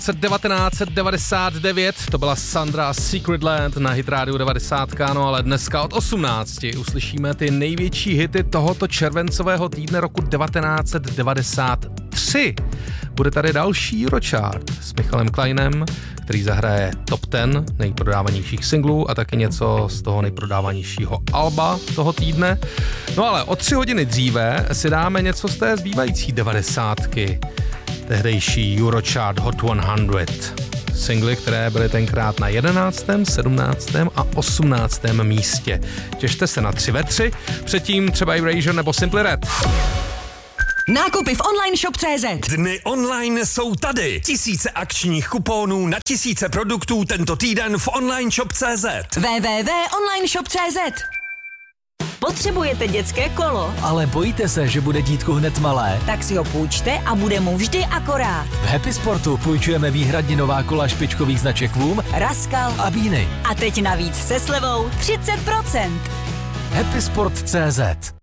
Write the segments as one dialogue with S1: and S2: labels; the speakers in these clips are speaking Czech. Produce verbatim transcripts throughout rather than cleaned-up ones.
S1: devatenáct set devadesát devět, to byla Sandra Secret Land na Hit Radio devadesát, no ale dneska od osmnácti uslyšíme ty největší hity tohoto červencového týdne roku devatenáct set devadesát tři. Bude tady další Eurochart s Michalem Kleinem, který zahraje top deset nejprodávanějších singlů a taky něco z toho nejprodávanějšího alba toho týdne. No ale o tři hodiny dříve si dáme něco z té zbývající devadesátky. Tehdejší Eurochart Hot sto. Singly, které byly tenkrát na jedenáctém, sedmnáctém a osmnáctém místě. Těšte se na tři ve tři, předtím třeba Erasure nebo Simply Red.
S2: Nákupy v online shop tečka cé zet.
S3: Dny online jsou tady. Tisíce akčních kuponů na tisíce produktů tento týden v online shop tečka cé zet.
S2: w w w tečka online shop tečka cé zet. Potřebujete dětské kolo?
S4: Ale bojíte se, že bude dítku hned malé?
S2: Tak si ho půjčte a bude mu vždy akorát.
S4: V Happy Sportu půjčujeme výhradně nová kola špičkových značek Voom,
S2: Raskal
S4: a Beany.
S2: A teď navíc se slevou třicet procent.
S4: Happy Sport tečka cé zet.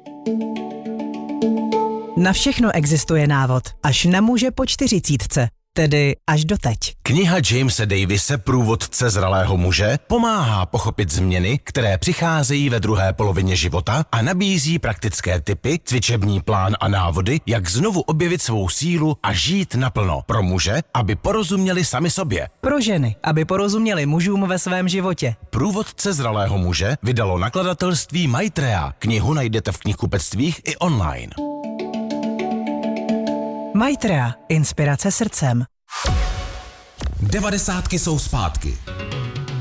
S5: Na všechno existuje návod, až na muže po čtyřicítce, tedy až doteď.
S6: Kniha Jamese Davise Průvodce zralého muže pomáhá pochopit změny, které přicházejí ve druhé polovině života a nabízí praktické tipy, cvičební plán a návody, jak znovu objevit svou sílu a žít naplno. Pro muže, aby porozuměli sami sobě.
S5: Pro ženy, aby porozuměli mužům ve svém životě.
S6: Průvodce zralého muže vydalo nakladatelství Maitreya. Knihu najdete v knihkupectvích i online.
S5: Maitreya. Inspirace srdcem.
S7: Devadesátky jsou zpátky.